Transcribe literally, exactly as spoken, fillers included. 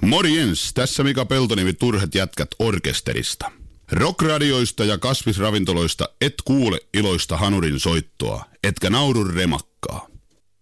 Morjens, tässä Mika Peltoniemi Turhat jätkät orkesterista. Rockradioista ja kasvisravintoloista et kuule iloista hanurin soittoa, etkä naurun remakkaa.